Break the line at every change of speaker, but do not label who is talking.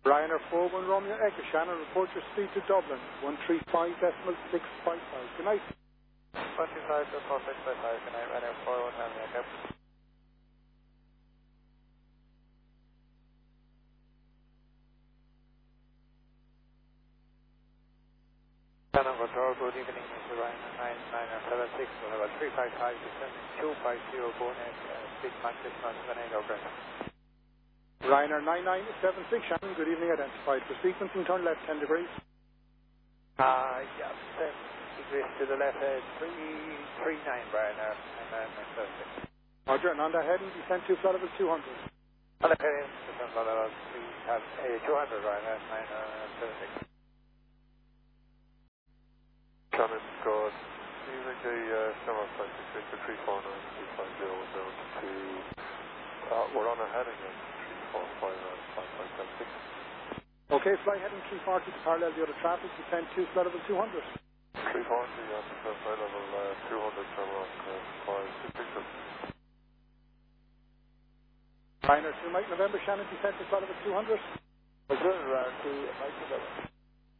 Ryanair 41 Romeo Echo, Shannon, report your speed to Dublin, 135.655. Good night.
25.4655, good night, Ryanair 41 Romeo Echo. Shannon Control, good evening, Mr. Ryanair 976, we'll have a 355, descending 250, bonus, speed Manchester, 78 over.
Ryanair 9976, Shannon, good evening, identified for sequencing, turn left 10 degrees.
Yeah, 10 degrees to the left, 339, Ryanair 9976.
Roger, and on that heading, descend to flight level 200.
Okay, descend flight level, we have a 200, Ryanair 9976.
Shannon, good. Using the summer flight between the 349 down to, we're on a heading of 345 and 5576.
Okay, flight heading 340 to parallel the other traffic, descend to flight level 200.
340 and flight level 200, Shamrock 566.
Ryanair 2 Mike November, Shannon, descend to flight level 200.
We're good, 2 Mike November.